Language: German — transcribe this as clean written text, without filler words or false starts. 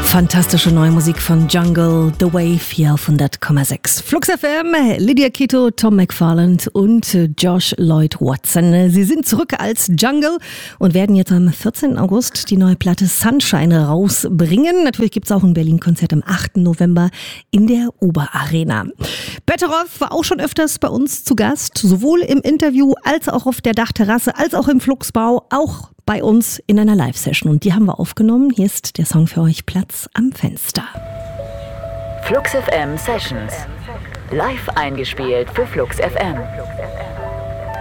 Fantastische neue Musik von Jungle, The Wave hier auf 100,6. Flux FM, Lydia Kito, Tom McFarland und Josh Lloyd Watson. Sie sind zurück als Jungle und werden jetzt am 14. August die neue Platte Sunshine rausbringen. Natürlich gibt es auch ein Berlin-Konzert am 8. November in der Oberarena. Betteroff war auch schon öfters bei uns zu Gast, sowohl im Interview als auch auf der Dachterrasse, als auch im Fluxbau, auch bei uns in einer Live-Session. Und die haben wir aufgenommen. Hier ist der Song für euch, Platz am Fenster. Flux FM Sessions. Live eingespielt für Flux FM.